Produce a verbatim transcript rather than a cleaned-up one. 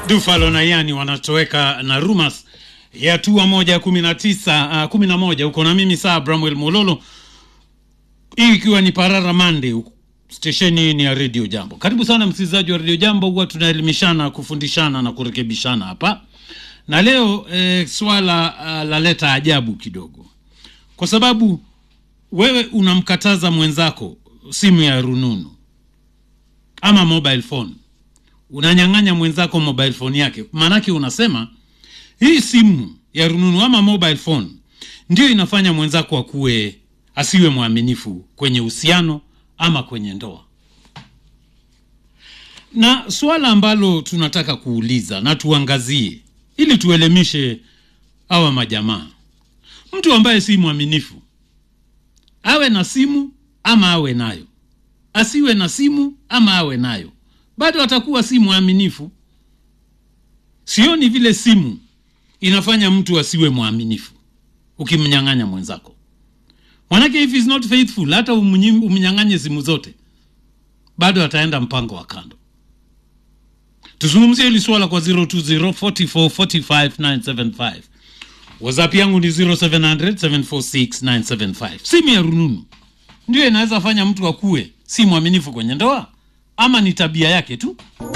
Dufalo na Yani wanatoweka na rumors ya tuwa moja kumi na tisa uh, kumi na moja. Uko na mimi saa Bramwell Mololo, hii ikiwa ni Parara Monday. Stesheni ni ya Radio Jambo. Karibu sana msikilizaji wa Radio Jambo. Huwa tunaelimishana, kufundishana na kurekebishana hapa. Na leo eh, swala uh, la leta ajabu kidogo, kwa sababu wewe unamkataza mwenzako simu ya rununu ama mobile phone. Unanyang'anya mwenzako mobile phone yake. Manake unasema hii simu ya rununu ama mobile phone ndio inafanya mwenzako akue asiwe mwaminifu kwenye uhusiano ama kwenye ndoa. Na swala ambalo tunataka kuuliza na tuangazie ili tuelemishe hawa majamaa, mtu ambaye si mwaminifu awe na simu ama awe nayo, asiwe na simu ama awe nayo, bado atakuwa si mwaminifu. Sioni vile simu inafanya mtu asiwe mwaminifu ukimnyang'anya mwenzako. Manake if is not faithful, hata umnyang'anye simu zote, bado ataenda mpango wa kando. Tuzungumzie hili swala kwa zero two zero four four four five nine seven five. WhatsApp yangu ni zero seven zero zero seven four six nine seven five. Simu ya rununu ndio inaweza fanya mtu akue si mwaminifu kwenye ndoa ama ni tabia yake tu?